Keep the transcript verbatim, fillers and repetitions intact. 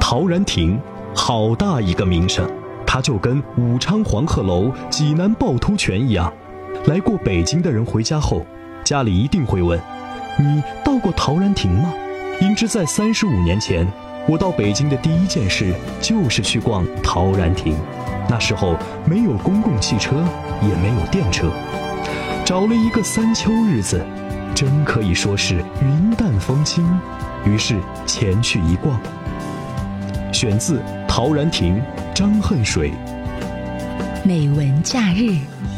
陶然亭，好大一个名声，它就跟武昌黄鹤楼、济南趵突泉一样。来过北京的人回家后，家里一定会问：你到过陶然亭吗？因之在三十五年前，我到北京的第一件事就是去逛陶然亭。那时候没有公共汽车，也没有电车，找了一个三秋日子，真可以说是云淡风轻，于是前去一逛。选自《陶然亭》，张恨水。 美文假日。